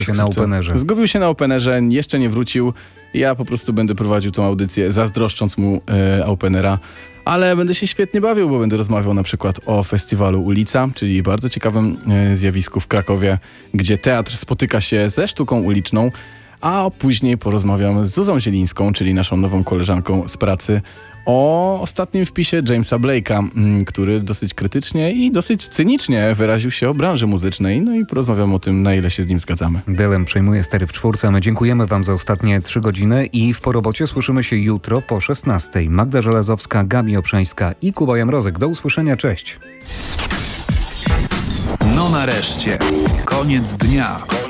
się na openerze. Zgubił się na openerze, jeszcze nie wrócił. Ja po prostu będę prowadził tą audycję, zazdroszcząc mu openera. Ale będę się świetnie bawił, bo będę rozmawiał na przykład o festiwalu Ulica, czyli bardzo ciekawym zjawisku w Krakowie, gdzie teatr spotyka się ze sztuką uliczną, a później porozmawiam z Zuzą Zielińską, czyli naszą nową koleżanką z pracy, o ostatnim wpisie Jamesa Blake'a, który dosyć krytycznie i dosyć cynicznie wyraził się o branży muzycznej. No i porozmawiam o tym, na ile się z nim zgadzamy. Delem przejmuje stery w czwórce, a my dziękujemy wam za ostatnie 3 godziny i w Porobocie słyszymy się jutro po 16:00. Magda Żelazowska, Gabi Obszańska i Kuba Jamrozek. Do usłyszenia, cześć. No nareszcie, koniec dnia.